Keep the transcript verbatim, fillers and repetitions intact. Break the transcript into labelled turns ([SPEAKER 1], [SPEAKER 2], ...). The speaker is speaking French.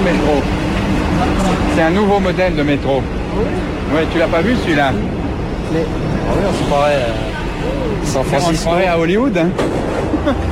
[SPEAKER 1] métro. C'est un nouveau modèle de métro. Ouais, tu l'as pas vu celui-là?
[SPEAKER 2] Mais, ah oui, on se croirait euh, San
[SPEAKER 1] On se
[SPEAKER 2] Francisco.
[SPEAKER 1] croirait à Hollywood, hein.